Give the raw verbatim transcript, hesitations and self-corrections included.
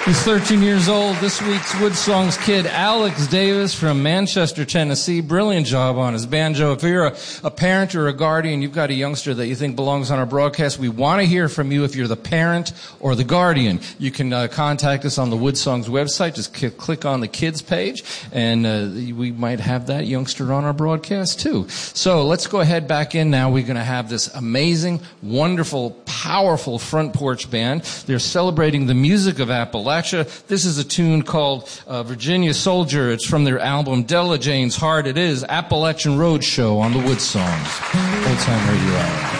He's thirteen years old. This week's Wood Songs kid, Alex Davis from Manchester, Tennessee. Brilliant job on his banjo. If you're a, a parent or a guardian, you've got a youngster that you think belongs on our broadcast, we want to hear from you. If you're the parent or the guardian, you can uh, contact us on the Wood Songs website. Just c- click on the kids page, and uh, we might have that youngster on our broadcast too. So let's go ahead back in now. We're going to have this amazing, wonderful, powerful front porch band. They're celebrating the music of Appalachia. This is a tune called uh, Virginia Soldier. It's from their album Della Jane's Heart. It is Appalachian Road Show on the Wood Songs. Old Time Radio Hour.